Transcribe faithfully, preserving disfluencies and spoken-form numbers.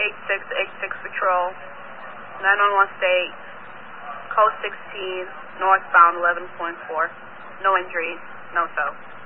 eight six eight six Patrol, nine one one State, code sixteen, northbound eleven point four. No injuries, no tow.